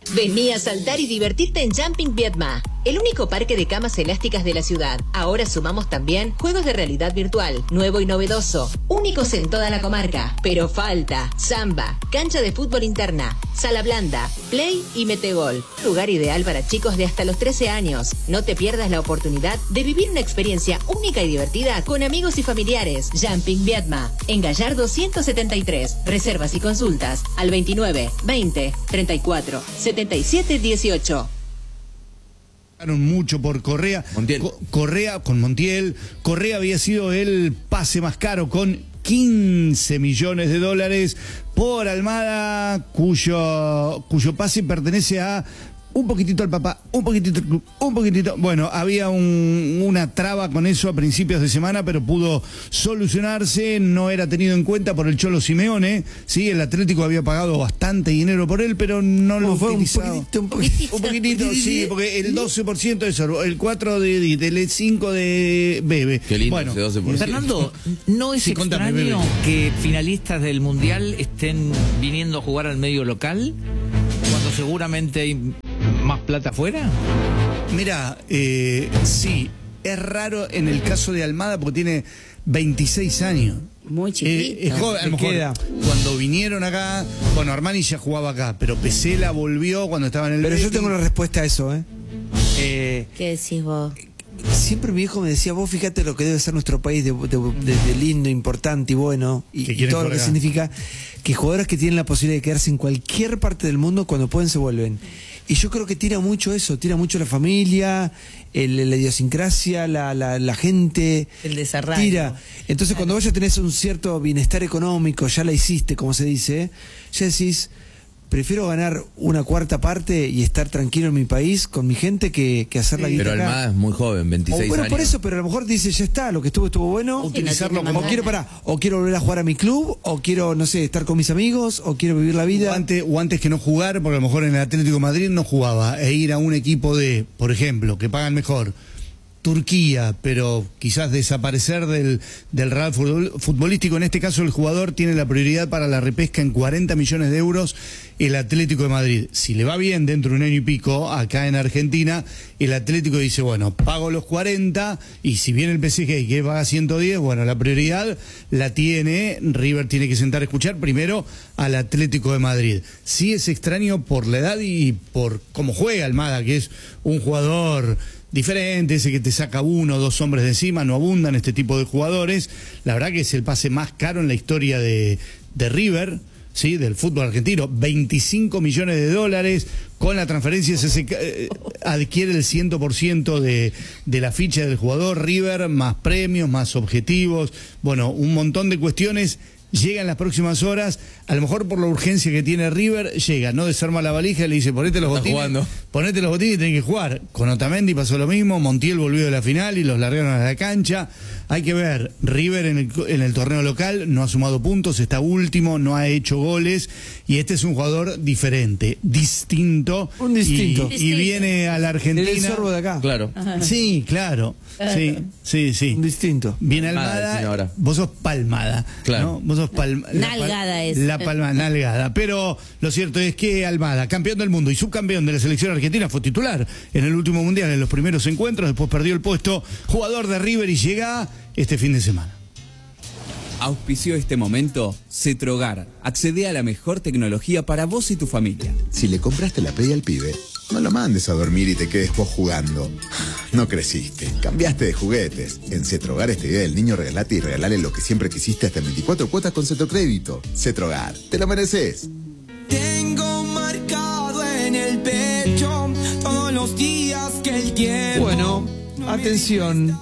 Vení a saltar y divertirte en Jumping Vietma, el único parque de camas elásticas de la ciudad. Ahora sumamos también juegos de realidad virtual, nuevo y novedoso, únicos en toda la comarca. Pero falta samba, cancha de fútbol interna, sala blanda, play y metegol. Lugar ideal para chicos de hasta los 13 años. No te pierdas la oportunidad de vivir una experiencia única y divertida con amigos y familiares. Jumping Vietma, en Gallardo 173. Reservas y consultas al 29 20 34 77 18. Mucho por Correa. Correa con Montiel. Correa había sido el pase más caro con 15 millones de dólares por Almada, cuyo pase pertenece a un poquitito al papá, un poquitito al club, un poquitito. Bueno, había una traba con eso a principios de semana, pero pudo solucionarse. No era tenido en cuenta por el Cholo Simeone. Sí, el Atlético había pagado bastante dinero por él, pero no lo utilizaba. Un poquitito, sí, porque el 12% es el 4% del 5% de Bebe. Qué lindo, bueno, ese 12%. Fernando, ¿no es extraño que finalistas del Mundial estén viniendo a jugar al medio local cuando seguramente hay más plata afuera? Mira, sí, es raro en el caso de Almada porque tiene 26 años. Muy chiquito. Es joven, a lo mejor cuando vinieron acá, bueno, Armani ya jugaba acá, pero Pesela volvió cuando estaba en el... Pero yo tengo una respuesta a eso, ¿Qué decís vos? Siempre mi hijo me decía, vos fíjate lo que debe ser nuestro país de lindo, importante y bueno, y todo lo que significa que jugadores que tienen la posibilidad de quedarse en cualquier parte del mundo, cuando pueden se vuelven. Y yo creo que tira mucho eso, tira mucho la familia, la idiosincrasia, la gente. El desarrollo. Tira. Entonces cuando vos ya tenés un cierto bienestar económico, ya la hiciste, como se dice, ya decís... Prefiero ganar una cuarta parte y estar tranquilo en mi país con mi gente que hacer la guita acá. Pero Almada es muy joven, 26 bueno, años. por eso, pero a lo mejor dice, ya está, lo que estuvo bueno. Utilizarlo como... O quiero volver a jugar a mi club, o quiero, no sé, estar con mis amigos, o quiero vivir la vida. O antes que no jugar, porque a lo mejor en el Atlético de Madrid no jugaba, e ir a un equipo de, por ejemplo, que pagan mejor, Turquía, pero quizás desaparecer del real futbolístico. En este caso el jugador tiene la prioridad para la repesca en 40 millones de euros, el Atlético de Madrid. Si le va bien dentro de un año y pico acá en Argentina, el Atlético dice, bueno, pago los 40 y si viene el PSG y que paga 110, bueno, la prioridad la tiene, River tiene que sentar a escuchar primero al Atlético de Madrid. Sí es extraño por la edad y por cómo juega Almada, que es un jugador diferente, ese que te saca uno o dos hombres de encima. No abundan este tipo de jugadores. La verdad que es el pase más caro en la historia de River, ¿sí? Del fútbol argentino. 25 millones de dólares. Con la transferencia se adquiere el 100% de la ficha del jugador. River, más premios, más objetivos. Bueno, un montón de cuestiones. Llega en las próximas horas, a lo mejor por la urgencia que tiene River, llega, no desarma la valija y le dice, ponete los botines y tenés que jugar. Con Otamendi pasó lo mismo, Montiel volvió de la final y los largaron a la cancha. Hay que ver, River en el torneo local no ha sumado puntos, está último, no ha hecho goles, y este es un jugador diferente, distinto. Un distinto. Y viene a la Argentina. El sorbo de acá. Claro. Sí, claro. Sí. Un distinto. Viene Almada, vos sos Palmada. Claro. ¿No? Vos sos Nalgada es. La palma, nalgada. Pero lo cierto es que Almada, campeón del mundo y subcampeón de la selección argentina, fue titular en el último mundial en los primeros encuentros, después perdió el puesto, jugador de River, y llega este fin de semana. Auspició este momento Cetrogar. Accede a la mejor tecnología para vos y tu familia. Si le compraste la Play al pibe, no lo mandes a dormir y te quedes vos jugando. No creciste, cambiaste de juguetes. En Cetrogar, esta idea del niño, regalate y regalale lo que siempre quisiste hasta en 24 cuotas con Cetrocrédito. Cetrogar, te lo mereces. Tengo marcado en el pecho todos los días que el tiempo... Bueno, atención.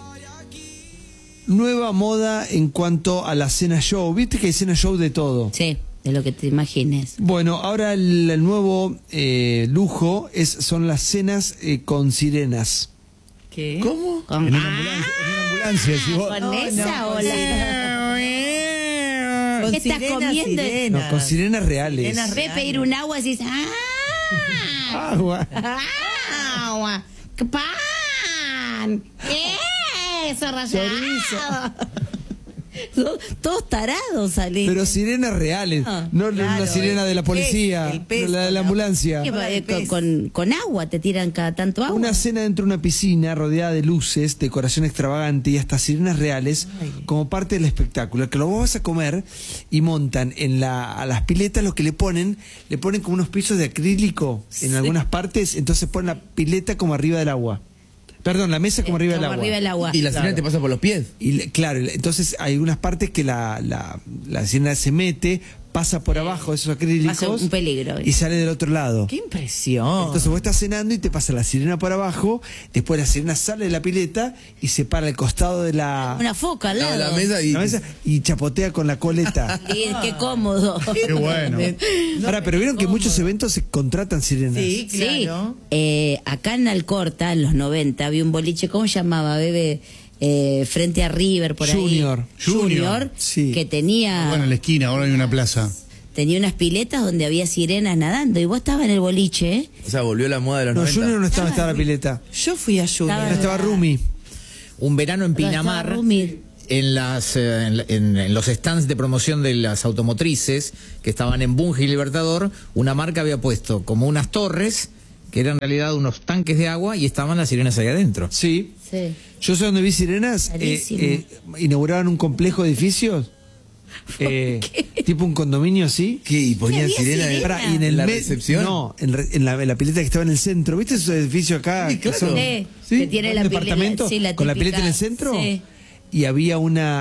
Nueva moda en cuanto a la cena show. ¿Viste que hay cena show de todo? Sí, de lo que te imagines. Bueno, ahora el nuevo lujo son las cenas con sirenas. ¿Qué? ¿Cómo? En una ambulancia. Si vos... ¿Con esa ola? Con ¿Qué estás comiendo? No, con sirenas reales. Ve a pedir un agua y dices, Agua. agua, pan, queso rallado. Todos tarados salí. Pero sirenas reales, no claro, la sirena de la policía, el pez, la de la ambulancia. Con agua te tiran cada tanto agua. Una cena dentro de una piscina rodeada de luces, decoración extravagante y hasta sirenas reales como parte del espectáculo. Que lo vos vas a comer y montan a las piletas lo que le ponen como unos pisos de acrílico en algunas partes, entonces ponen la pileta como arriba del agua. Perdón, la mesa como arriba del agua. Y la sirena te pasa por los pies. Y claro, entonces hay algunas partes que la sirena se mete, pasa por abajo de esos acrílicos. Pasa un peligro. Y sale del otro lado. ¡Qué impresión! Entonces vos estás cenando y te pasa la sirena por abajo, después la sirena sale de la pileta y se para al costado de una foca al lado. La mesa y chapotea con la coleta. Qué cómodo. Qué bueno. Ahora, pero vieron que en muchos eventos se contratan sirenas. Sí, claro. Sí. Acá en Alcorta, en los 90, había un boliche, ¿cómo se llamaba, bebé? Frente a River, por Junior. ahí. Junior, sí. Que tenía... Bueno, en la esquina, ahora hay una plaza. Tenía unas piletas donde había sirenas nadando y vos estabas en el boliche, ¿eh? O sea, volvió la moda de los No, 90. Junior no estaba en la pileta. Yo fui a Junior. Estaba Rumi. Un verano en Pinamar, en los stands de promoción de las automotrices que estaban en Bunge y Libertador, una marca había puesto como unas torres que eran en realidad unos tanques de agua y estaban las sirenas ahí adentro. Sí. Sí. Yo sé dónde vi sirenas. Inauguraban un complejo de edificios. Tipo un condominio así. ¿Qué? ¿Y ponían sirena Y en la recepción? No, en la pileta que estaba en el centro. ¿Viste esos edificios acá? Sí, claro. Que tiene la departamento pileta, con la pileta en el centro. Sí. Y había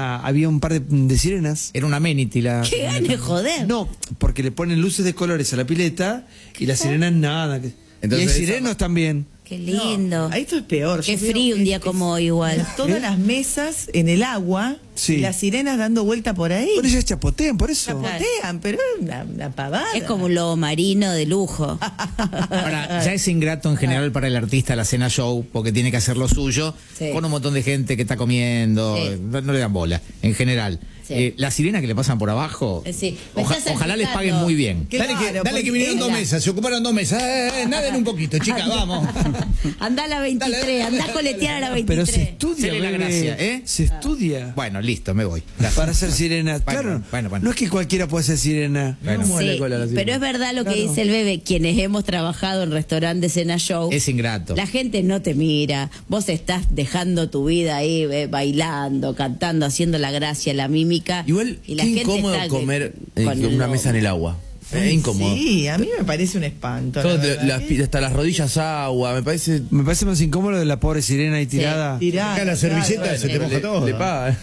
un par de sirenas. Era una amenity la... ¡Qué ganas de joder! No, porque le ponen luces de colores a la pileta y las sirenas nada. Entonces, y hay sirenos también. Qué lindo. No, esto es peor. Qué Yo veo frío un que día como hoy igual. Todas las mesas en el agua, Sí. y las sirenas dando vuelta por ahí. Por ellas chapotean, por eso. Chapotean, pero es una pavada. Es como un lobo marino de lujo. Ahora, ya es ingrato en general para el artista la cena show, porque tiene que hacer lo suyo, Sí. con un montón de gente que está comiendo, Sí. no le dan bola, en general. Sí. La sirena que le pasan por abajo, Sí. Me estás ojalá les salpicando. paguen muy bien. Claro, Dale que vinieron porque- 2 mesas, se ocuparon 2 mesas. Naden un poquito, chicas, vamos. Andá a la 23, andá a coletear a la 23. Pero se estudia, Sele la bebé. gracia, ¿eh? Se estudia. Bueno, listo, me voy. Para ser sirena. Bueno, Claro. bueno. No es que cualquiera puede ser sirena. Bueno. ¿Cómo le Sí, cola la sirena? pero es verdad lo que dice el bebé, quienes hemos trabajado en restaurantes cena show. Es ingrato. La gente no te mira, vos estás dejando tu vida ahí bailando, cantando, haciendo la gracia, la mímica. Igual, y la qué gente incómodo está comer con el una lobo. mesa en el agua. Es incómodo. Sí, a mí me parece un espanto. Todo la verdad. hasta las rodillas agua, me parece... Me parece más incómodo de la pobre sirena ahí tirada. Tirada, Acá la servilleta claro, se te moja todo. Le paga.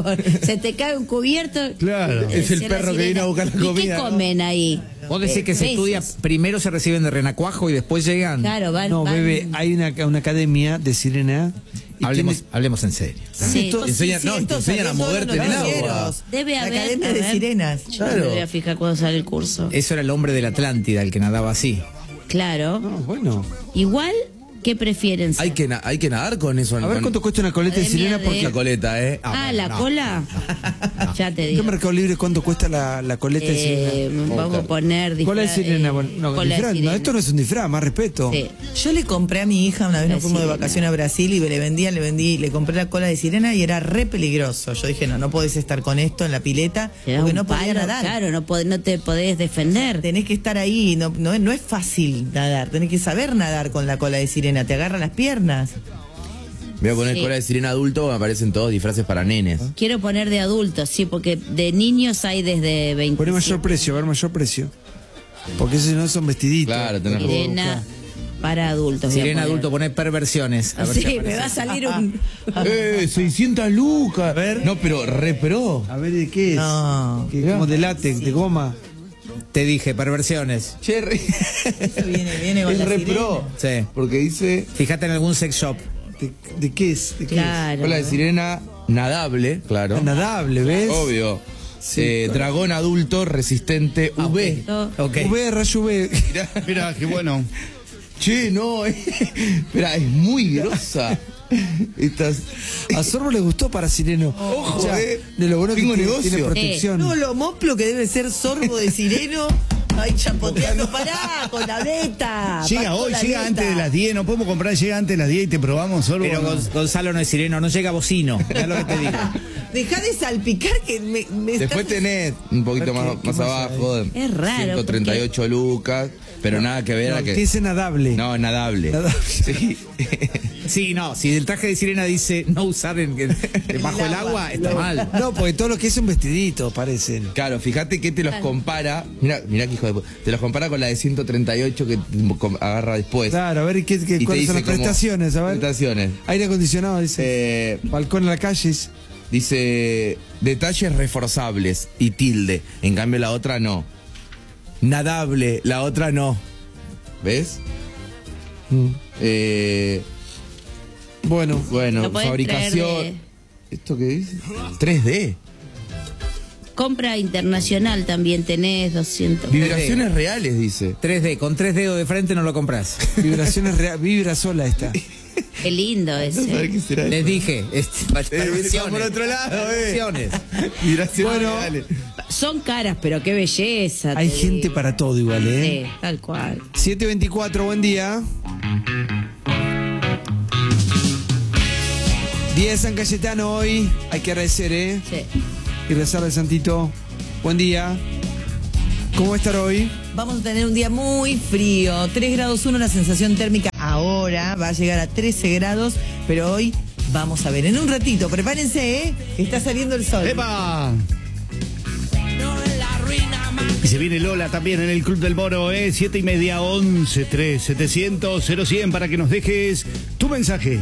Se te cae un cubierto. Claro. Es el Decía la perro que sirena. viene a buscar la ¿Y comida, qué ¿no? comen ahí? Vos decís que se Peces. estudia, primero se reciben de renacuajo y después llegan. Claro, van. No, van- bebé, hay una academia de sirena. Y Hablemos en serio. Sí. Te enseñan a moverte en el agua. Debe La haber. Academia a de ver. Sirenas. Yo me voy a fijar cuando sale el curso. Eso era el hombre de la Atlántida, el que nadaba así. Claro. No, bueno. Igual, ¿qué prefieren ser? Hay que nadar con eso. A ver cuánto cuesta una coleta de Academia sirena. de- Porque La coleta, ¿eh? La cola. Ya te ¿En digo. qué Mercado Libre cuánto cuesta la coleta de sirena? Vamos a poner disfraz. ¿Cuál es sirena? Bueno, no, cola de disfraz, no, sirena. esto no es un disfraz, más respeto. Sí. Yo le compré a mi hija, una vez nos fuimos de sirena. vacaciones a Brasil y le compré la cola de sirena y era re peligroso. Yo dije, no podés estar con esto en la pileta Te da porque un no podía palo, nadar. Claro, no te podés defender. Tenés que estar ahí, no es fácil nadar, tenés que saber nadar con la cola de sirena, te agarra las piernas. Voy a poner Sí. cola de sirena adulto, me aparecen todos disfraces para nenes. Quiero poner de adultos, sí, porque de niños hay desde 20. Poné mayor precio, a ver mayor precio. Porque si no son vestiditos. Claro, tenés razón. Sirena para adultos. voy a Sirena poner. adulto, poner perversiones. A ver Sí, qué me aparece. va a salir un. 600 lucas. A ver. No, pero re pro. A ver, ¿de qué es? No. Que como de látex, de goma. Te dije, perversiones. Cherry. Eso viene con Es la re sirena. pro. Sí. Porque dice Fíjate en algún sex shop. ¿De qué es? ¿De qué Claro. cola de sirena nadable, claro. es? Nadable, ¿ves? Obvio. Sí. Dragón adulto resistente UV. Ok. UV, rayo UV. Mirá, qué bueno. Che, no, espera, es muy grosa. Estas... A Sorbo le gustó para sireno. Ojo, O sea, de lo bueno que tengo tiene, negocio. tiene protección. No, lo moplo que debe ser sorbo de sireno. Ay, chapoteando, pará, con la beta. Llega hoy, llega antes de las 10, no podemos comprar, llega antes de las 10 y te probamos solo. Pero Gonzalo no es sireno, no llega bocino. Ya lo que te digo. Dejá de salpicar que me Después tenés un poquito más abajo. Es raro. 138 lucas, pero nada que ver a que. ¿Qué es nadable? No, nadable. Sí. Sí, no, si el traje de sirena dice no usar bajo el agua, está mal. No, porque todo lo que es un vestidito, parecen. Claro, fíjate que te los compara. Mira que hijo de puta. Te los compara con la de 138 que agarra después. Claro, a ver cuáles son las prestaciones, a ver. Prestaciones. Aire acondicionado, dice. Balcón en la calle. Dice detalles reforzables y tilde. En cambio la otra no. Nadable, la otra no. ¿Ves? Bueno, Lo podés fabricación. traer ¿Esto qué dice? 3D. Compra internacional también tenés 200. Vibraciones reales, dice. 3D, con 3 dedos de frente no lo compras. vibraciones reales. Vibra sola esta. Qué lindo ese. ¿Qué será? Les dije, Por otro lado, Vibraciones. Vibraciones reales. Son caras, pero qué belleza. Hay te gente digo. para todo igual, ¿eh? Sí, tal cual. 7:24, buen día. Día de San Cayetano hoy. Hay que agradecer, ¿eh? Sí. Y rezar al Santito. Buen día. ¿Cómo va a estar hoy? Vamos a tener un día muy frío. 3 grados 1 la sensación térmica. Ahora va a llegar a 13 grados, pero hoy vamos a ver. En un ratito, prepárense, ¿eh? Que está saliendo el sol. ¡Epa! Y se viene Lola también en el Club del Moro, 7:30, 11 3 700 0100 para que nos dejes tu mensaje.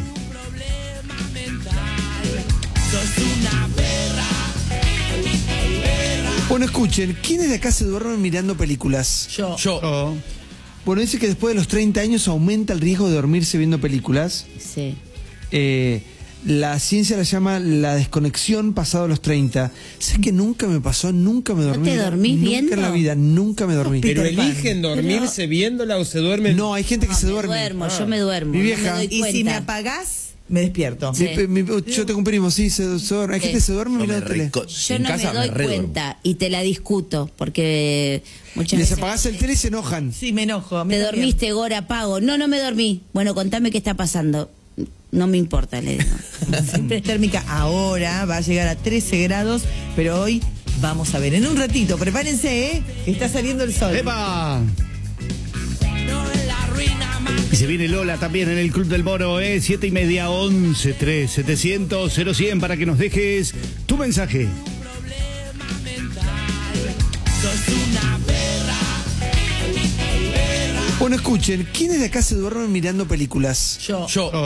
Bueno, escuchen, ¿quiénes de acá se duermen mirando películas? Yo. Bueno, dice que después de los 30 años aumenta el riesgo de dormirse viendo películas. Sí. La ciencia la llama la desconexión pasado los 30. ¿Sabes que nunca me pasó? Nunca me dormí. ¿No te dormís nunca viendo? en la vida, nunca me dormí. ¿Pero eligen dormirse viéndola o se duermen? No, hay gente que se duerme. Yo me duermo. Mi vieja. No me doy Y si me cuenta. apagás, me despierto. Sí. Yo tengo un primo, sí, se duerme. Hay gente que se duerme mirando tele. Yo no me doy cuenta y te la discuto porque muchas Les veces apagás el tele y se enojan. Sí, me enojo. te dormiste, Gora, apago. No me dormí. Bueno, contame qué está pasando. No me importa, le digo. Siempre térmica ahora va a llegar a 13 grados, pero hoy vamos a ver. En un ratito, prepárense, ¿eh? Que está saliendo el sol. ¡Epa! Y se viene Lola también en el Club del Moro, 7:30, 11 3 700 0100 para que nos dejes tu mensaje. Bueno, escuchen, ¿quiénes de acá se duermen mirando películas? Yo.